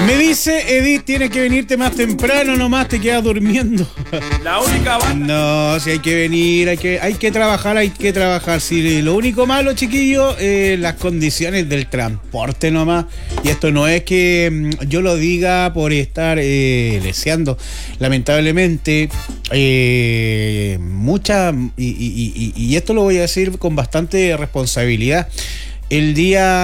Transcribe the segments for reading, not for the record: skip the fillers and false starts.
Me dice Edith, tienes que venirte más temprano, nomás te quedas durmiendo. La única banda. No, si hay que venir, hay que trabajar. Si lo único malo, chiquillo, las condiciones del transporte nomás. Y esto no es que yo lo diga por estar deseando. Lamentablemente, y esto lo voy a decir con bastante responsabilidad. El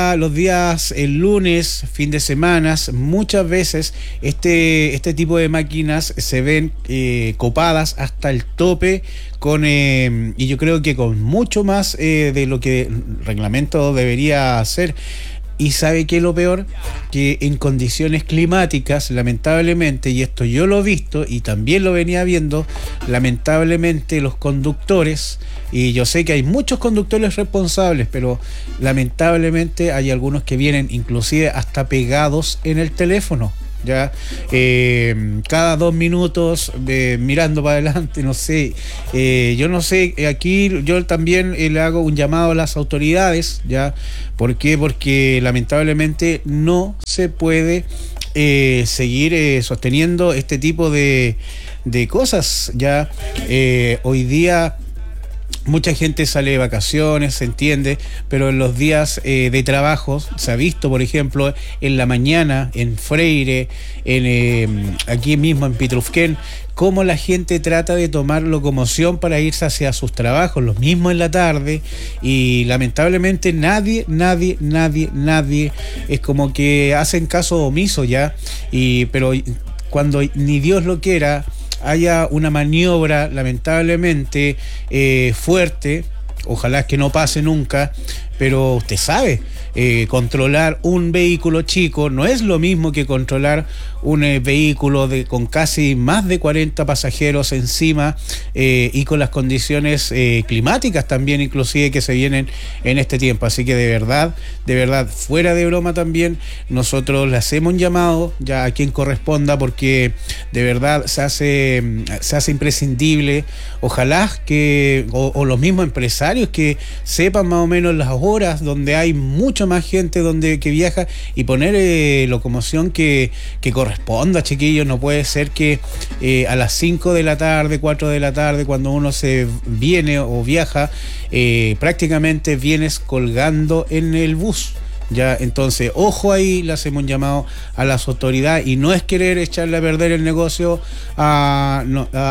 lunes, fin de semana, muchas veces este tipo de máquinas se ven copadas hasta el tope y yo creo que con mucho más de lo que el reglamento debería hacer. Y ¿sabe qué es lo peor? Que en condiciones climáticas, lamentablemente, y esto yo lo he visto y también lo venía viendo, lamentablemente los conductores, y yo sé que hay muchos conductores responsables, pero lamentablemente hay algunos que vienen inclusive hasta pegados en el teléfono. Ya cada 2 minutos mirando para adelante, no sé, yo no sé, aquí yo también le hago un llamado a las autoridades, ya. ¿Por qué? Porque lamentablemente no se puede seguir sosteniendo este tipo de cosas, ya. Hoy día mucha gente sale de vacaciones, se entiende, pero en los días de trabajo se ha visto, por ejemplo, en la mañana, en Freire, aquí mismo en Pitrufquén, cómo la gente trata de tomar locomoción para irse hacia sus trabajos, los mismos en la tarde, y lamentablemente nadie es como que hacen caso omiso ya, pero cuando ni Dios lo quiera, haya una maniobra lamentablemente fuerte, ojalá que no pase nunca, pero usted sabe, controlar un vehículo chico no es lo mismo que controlar un vehículo con casi más de 40 pasajeros encima y con las condiciones climáticas también inclusive que se vienen en este tiempo. Así que de verdad, fuera de broma también, nosotros le hacemos un llamado ya a quien corresponda, porque de verdad se hace imprescindible. Ojalá que o los mismos empresarios que sepan más o menos las horas donde hay mucha más gente que viaja, y poner locomoción que corresponda, chiquillos. No puede ser que a las 5 de la tarde, 4 de la tarde, cuando uno se viene o viaja, prácticamente vienes colgando en el bus. Ya, entonces, ojo ahí, le hacemos un llamado a las autoridades, y no es querer echarle a perder el negocio a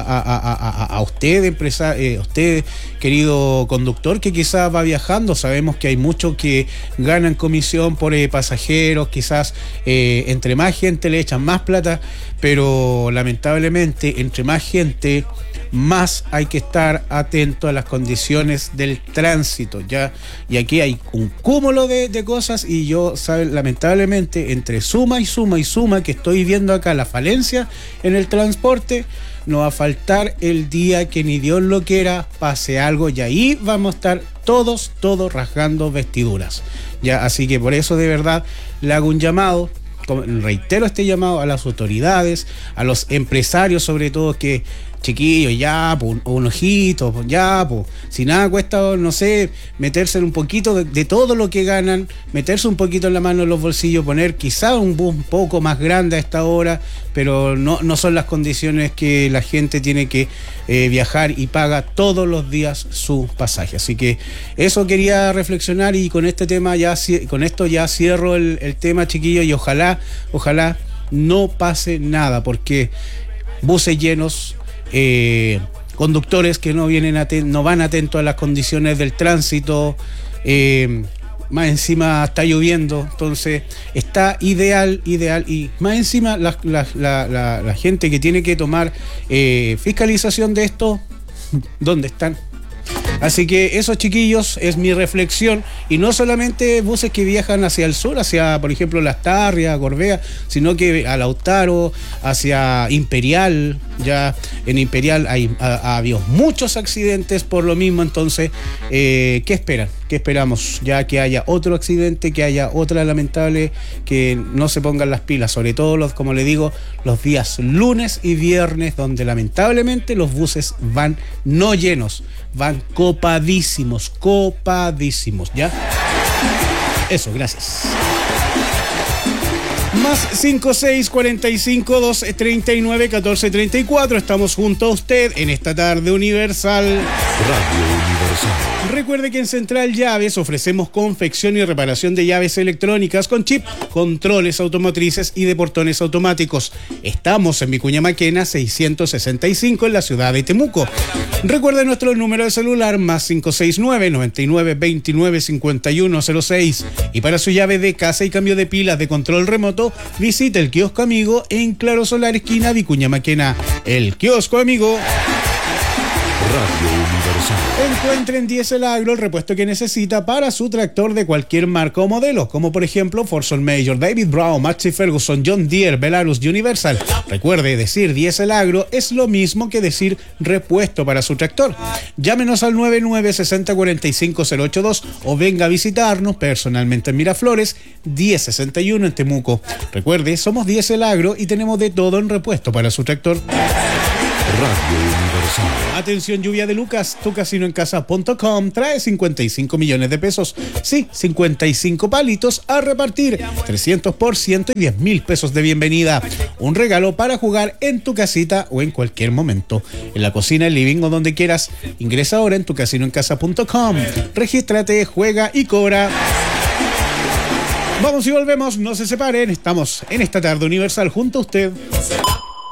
usted, empresario, usted, querido conductor, que quizás va viajando. Sabemos que hay muchos que ganan comisión por pasajeros, quizás entre más gente le echan más plata, pero lamentablemente entre más gente, más hay que estar atento a las condiciones del tránsito, ya. Y aquí hay un cúmulo de cosas, y yo, lamentablemente, entre suma, que estoy viendo acá la falencia en el transporte, no va a faltar el día que ni Dios lo quiera pase algo, y ahí vamos a estar todos rasgando vestiduras, ya. Así que por eso, de verdad, le hago un llamado, reitero este llamado a las autoridades, a los empresarios sobre todo, que chiquillos, ya, un ojito, ya, si nada cuesta, no sé, meterse un poquito de todo lo que ganan, meterse un poquito en la mano en los bolsillos, poner quizá un bus un poco más grande a esta hora, pero no son las condiciones que la gente tiene que viajar y paga todos los días su pasaje. Así que eso quería reflexionar, y con este tema con esto ya cierro el tema, chiquillos, y ojalá no pase nada, porque buses llenos, conductores que no van atentos a las condiciones del tránsito, más encima está lloviendo, entonces está ideal, y más encima la gente que tiene que tomar fiscalización de esto, ¿dónde están? Así que eso, chiquillos, es mi reflexión, y no solamente buses que viajan hacia el sur, hacia, por ejemplo, Las Tarrias, Gorbea, sino que a Lautaro, hacia Imperial. Ya en Imperial ha habido muchos accidentes por lo mismo. Entonces, ¿qué esperan? ¿Qué esperamos? Ya que haya otro accidente, que haya otra lamentable, que no se pongan las pilas, sobre todo como le digo, los días lunes y viernes, donde lamentablemente los buses van no llenos, van copadísimos, ¿ya? Eso, gracias. Más 5645-239-1434. Estamos junto a usted en esta tarde universal. Radio Universal. Recuerde que en Central Llaves ofrecemos confección y reparación de llaves electrónicas con chip, controles automotrices y de portones automáticos. Estamos en Vicuña Maquena 665 en la ciudad de Temuco. Recuerde nuestro número de celular más 569-9929-5106. Y para su llave de casa y cambio de pilas de control remoto, visite el kiosco amigo en Claro Solar, esquina Vicuña Maquena. El kiosco amigo. Radio Universal. Encuentre en Diesel Agro el repuesto que necesita para su tractor de cualquier marca o modelo, como por ejemplo Forson Major, David Brown, Massey Ferguson, John Deere, Belarus y Universal. Recuerde, decir Diesel Agro es lo mismo que decir repuesto para su tractor. Llámenos al 9960-45082 o venga a visitarnos personalmente en Miraflores 1061 en Temuco. Recuerde, somos Diesel Agro y tenemos de todo en repuesto para su tractor. Radio Universal. Atención, lluvia de Lucas, tucasinoencasa.com trae 55 millones de pesos. Sí, 55 palitos a repartir, 300% y 10.000 pesos de bienvenida. Un regalo para jugar en tu casita o en cualquier momento. En la cocina, el living o donde quieras. Ingresa ahora en tucasinoencasa.com. Regístrate, juega y cobra. Vamos y volvemos, no se separen. Estamos en esta tarde universal junto a usted.